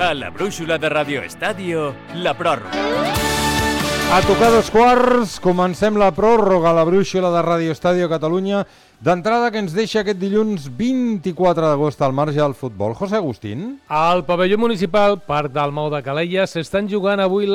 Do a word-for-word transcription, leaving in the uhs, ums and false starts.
A la brúixola de Radio Estadio, la pròrroga. A tocar dos quarts, comencem la pròrroga a la brúixola de Radio Estadio Catalunya. D'entrada que ens deixa aquest dilluns vint-i-quatre d'agost al marge del futbol. José Agustín. Al pavelló municipal Parc del Mau de Calella s'estan jugant avui